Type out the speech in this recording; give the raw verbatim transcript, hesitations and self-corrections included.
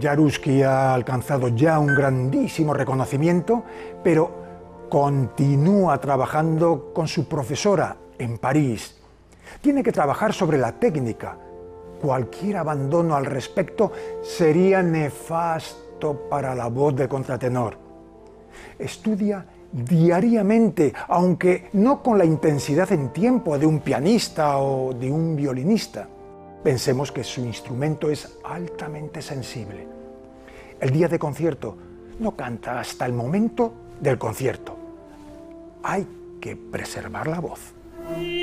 Jaruzelski ha alcanzado ya un grandísimo reconocimiento, pero continúa trabajando con su profesora en París. Tiene que trabajar sobre la técnica. Cualquier abandono al respecto sería nefasto para la voz de contratenor. Estudia diariamente, aunque no con la intensidad en tiempo de un pianista o de un violinista. Pensemos que su instrumento es altamente sensible. El día de concierto no canta hasta el momento del concierto. Hay que preservar la voz.